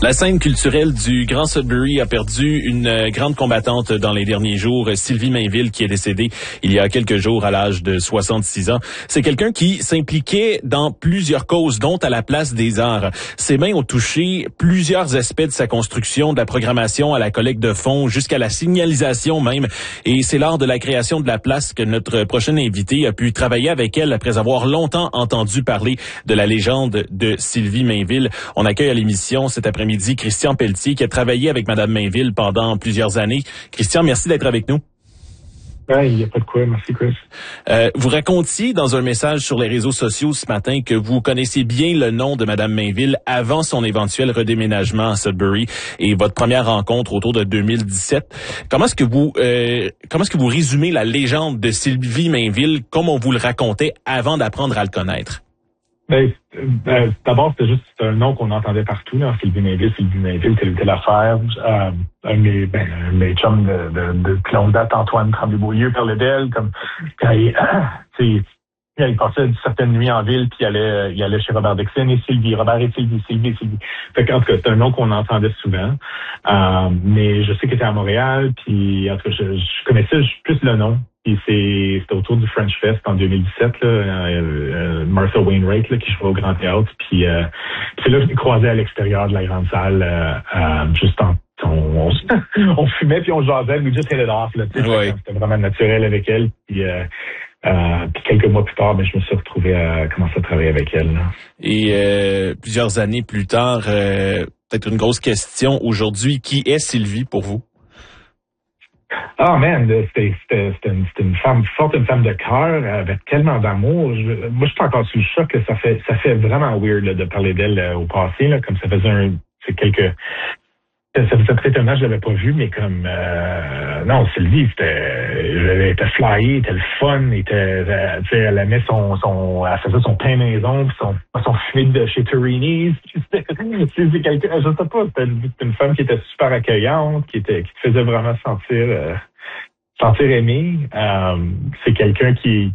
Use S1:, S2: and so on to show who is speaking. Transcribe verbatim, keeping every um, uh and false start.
S1: La scène culturelle du Grand Sudbury a perdu une grande combattante dans les derniers jours, Sylvie Mainville, qui est décédée il y a quelques jours à l'âge de soixante-six ans. C'est quelqu'un qui s'impliquait dans plusieurs causes, dont à la Place des Arts. Ses mains ont touché plusieurs aspects de sa construction, de la programmation à la collecte de fonds, jusqu'à la signalisation même. Et c'est lors de la création de la place que notre prochain invité a pu travailler avec elle après avoir longtemps entendu parler de la légende de Sylvie Mainville. On accueille à l'émission cet après-midi Christian Pelletier, qui a travaillé avec Mme Mainville pendant plusieurs années. Christian, merci d'être avec nous.
S2: Ouais, il n'y a pas de quoi. Merci, Chris.
S1: Euh, vous racontiez dans un message sur les réseaux sociaux ce matin que vous connaissiez bien le nom de Mme Mainville avant son éventuel redéménagement à Sudbury et votre première rencontre autour de deux mille dix-sept. Comment est-ce que vous euh, comment est-ce que vous résumez la légende de Sylvie Mainville comme on vous le racontait avant d'apprendre à le connaître?
S2: Ben, euh, d'abord, c'était juste un nom qu'on entendait partout, là, Sylvie Mainville, Sylvie Mainville, telle ou telle affaire. Euh, un de mes, ben, un de mes chums de, de, de plus longue date, Antoine Tremblay-Beaulieu, parlait d'elle, comme, quand il, il passait certaines nuits en ville, puis il allait, il allait chez Robert Dixon et Sylvie, Robert et Sylvie, Sylvie et Sylvie. Fait qu'en tout cas, c'est un nom qu'on entendait souvent. Euh, mais je sais qu'elle était à Montréal, puis en tout cas, je, je connaissais plus le nom. Puis c'est, c'était autour du French Fest en deux mille dix-sept, là, euh, euh, Martha Wainwright, là, qui jouait au Grand Théâtre. Puis euh, c'est là que je l'ai croisé à l'extérieur de la grande salle, euh, euh, juste en on, on, on fumait puis on jasait, we just hit it off, là, tu sais,
S1: ouais.
S2: C'était vraiment naturel avec elle. Puis, euh, euh, puis quelques mois plus tard, ben, je me suis retrouvé à commencer à travailler avec elle. Là.
S1: Et euh, plusieurs années plus tard, euh, peut-être une grosse question aujourd'hui, qui est Sylvie pour vous?
S2: Ah, oh man, c'était, c'était, c'était, une, c'était une femme forte, une femme de cœur, avec tellement d'amour. Je, moi, je suis encore sous le choc. Que ça fait ça fait vraiment weird là, de parler d'elle euh, au passé, là, comme ça faisait un, c'est quelques... Ça faisait peut-être un an que je l'avais pas vu, mais comme... Euh, non, Sylvie, c'était... Elle était flyée, elle était le fun, elle était... Euh, tu sais, elle aimait son... son elle faisait son pain maison, puis son, son fumé de chez Torini's. C'est, c'est quelqu'un... Je sais pas, c'était une, c'était une femme qui était super accueillante, qui était qui te faisait vraiment sentir... Euh, sentir aimé. Euh, c'est quelqu'un qui